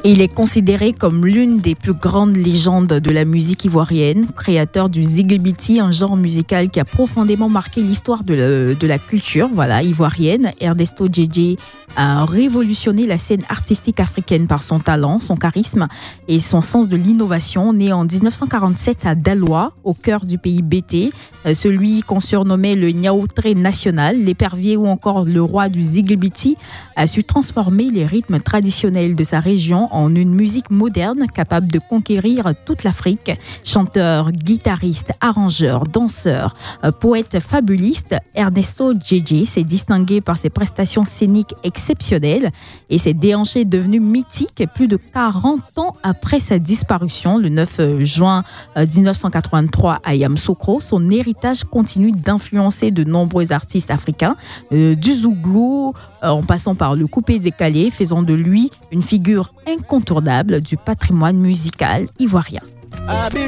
Il est considéré comme l'une des plus grandes légendes de la musique ivoirienne, créateur du zigibiti, un genre musical qui a profondément marqué l'histoire de la culture ivoirienne. Ernesto Djedje a révolutionné la scène artistique africaine par son talent, son charisme et son sens de l'innovation. Né en 1947 à Daloa, au cœur du pays Bété, celui qu'on surnommait le Niaoutré national, l'épervier ou encore le roi du zigibiti, a su transformer les rythmes traditionnels de sa région en une musique moderne capable de conquérir toute l'Afrique. Chanteur, guitariste, arrangeur, danseur, poète fabuliste, Ernesto Djedje s'est distingué par ses prestations scéniques exceptionnelles et s'est déhanché devenu mythique plus de 40 ans après sa disparition le 9 juin 1983 à Yamoussoukro. Son héritage continue d'influencer de nombreux artistes africains, du zouglou en passant par le coupé-décalé, faisant de lui une figure incontournable du patrimoine musical ivoirien.